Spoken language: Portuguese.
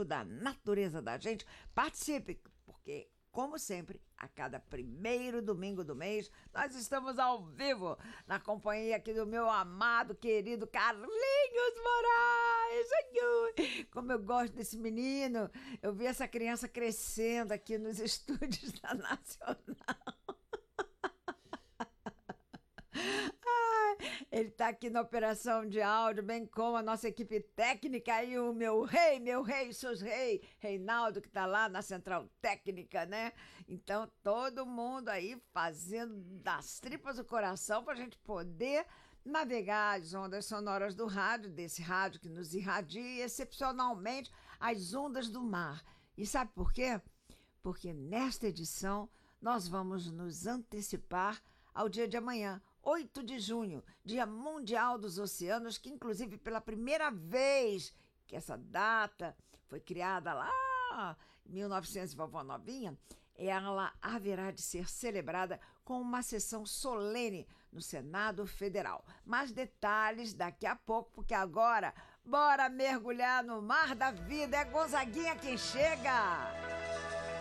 vivo, da natureza da gente. Participe, porque, como sempre, a cada primeiro domingo do mês, nós estamos ao vivo, na companhia aqui do meu amado, querido Carlinhos Moraes. Ai, como eu gosto desse menino. Eu vi essa criança crescendo aqui nos estúdios da Nacional. Ele está aqui na operação de áudio, bem como a nossa equipe técnica e o meu rei, seus rei, Reinaldo, que está lá na central técnica, né? Então, todo mundo aí fazendo das tripas do coração para a gente poder navegar as ondas sonoras do rádio, desse rádio que nos irradia, e excepcionalmente as ondas do mar. E sabe por quê? Porque nesta edição nós vamos nos antecipar ao dia de amanhã, 8 de junho, Dia Mundial dos Oceanos, que inclusive pela primeira vez que essa data foi criada lá em 1900, vovó novinha, ela haverá de ser celebrada com uma sessão solene no Senado Federal. Mais detalhes daqui a pouco, porque agora, bora mergulhar no mar da vida. É Gonzaguinha quem chega!